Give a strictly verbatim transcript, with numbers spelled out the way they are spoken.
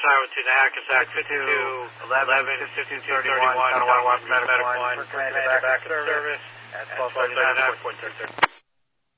Iowa to Hackensack, fifty-two eleven, fifty-two thirty-one, Tonawanda Medical Line, for Commander back in service at twelve thirty-nine point two.